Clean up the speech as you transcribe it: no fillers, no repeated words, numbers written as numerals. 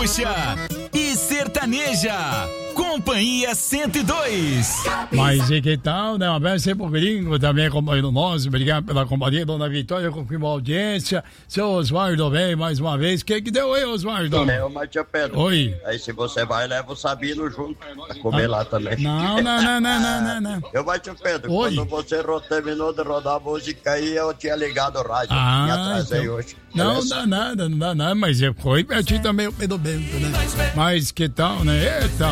gaúcha e sertaneja. Companhia 102. Mas e que tal, né? Um abraço aí pro gringo também acompanhando nós. Obrigado pela companhia, dona Vitória, confirmou a audiência. Seu Osvaldo bem, mais uma vez. O que deu aí, Osvaldo? Mas tia Pedro. Oi. Aí se você vai, leva o Sabino junto pra comer lá também. Não. Eu, mas tia Pedro, Oi. quando você terminou de rodar a música aí, eu tinha ligado o rádio. Me atrasei hoje. Não dá nada, mas foi pertinho também o Pedro Bento, né? Mas que tal, né? Eita,